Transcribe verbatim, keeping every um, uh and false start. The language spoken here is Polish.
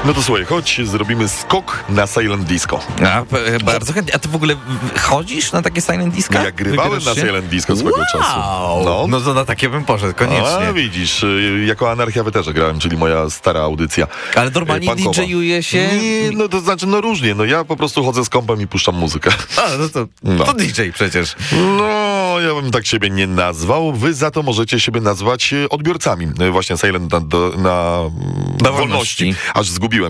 No to słuchaj, chodź, zrobimy skok na Silent Disco. A, p- bardzo chętnie. A ty w ogóle w- chodzisz na takie silent disco? Ja grywałem na Silent Disco swego wow. czasu. No. no to na takie bym poszedł, koniecznie. A widzisz, y, jako Anarchia Weterze grałem, czyli moja stara audycja. Ale normalnie punkowa. didżejuje się? Nie, no to znaczy, no różnie. No ja po prostu chodzę z kompem i puszczam muzykę. A, no to, No. to D J przecież. No, ja bym tak siebie nie nazwał. Wy za to możecie siebie nazwać e, odbiorcami. E, Właśnie Silent na, do- na, Na wolności. wolności. Aż zgubiłem